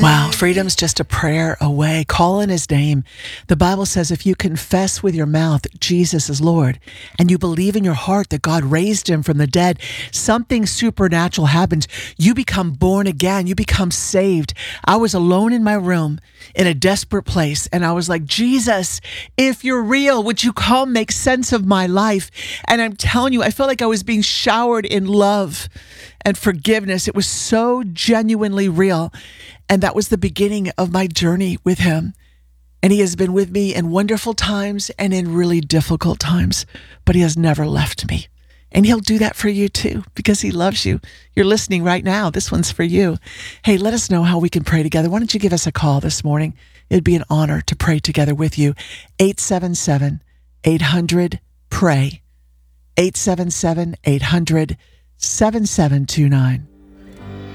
Wow, freedom's just a prayer away. Call in his name. The Bible says if you confess with your mouth Jesus is Lord and you believe in your heart that God raised him from the dead, something supernatural happens. You become born again. You become saved. I was alone in my room in a desperate place, and I was like, Jesus, if you're real, would you come make sense of my life? And I'm telling you, I felt like I was being showered in love and forgiveness. It was so genuinely real. And that was the beginning of my journey with him. And he has been with me in wonderful times and in really difficult times, but he has never left me. And he'll do that for you too, because he loves you. You're listening right now. This one's for you. Hey, let us know how we can pray together. Why don't you give us a call this morning? It'd be an honor to pray together with you. 877-800-PRAY. 877-800-7729.